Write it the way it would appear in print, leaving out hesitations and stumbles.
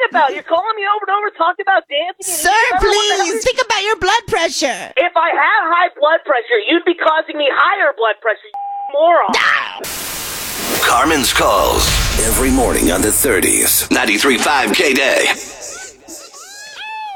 about? You're calling me over and over, talking about dancing. And Sir, please, think about your blood pressure. If I had high blood pressure, you'd be causing me higher blood pressure, you moron. Carmen's Calls. Every morning on the 30s. 93.5 K-Day.